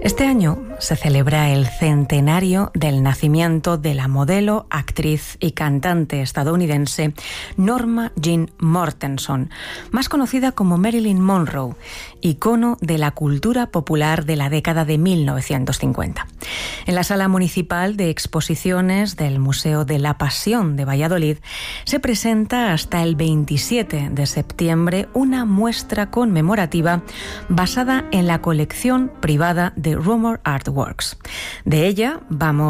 Este año se celebra el centenario del nacimiento de la modelo, actriz y cantante estadounidense Norma Jean Mortenson, más conocida como Marilyn Monroe, icono de la cultura popular de la década de 1950. En la Sala Municipal de Exposiciones del Museo de la Pasión de Valladolid se presenta hasta el 27 de septiembre una muestra conmemorativa basada en la colección privada de Rumor Artworks. De ella vamos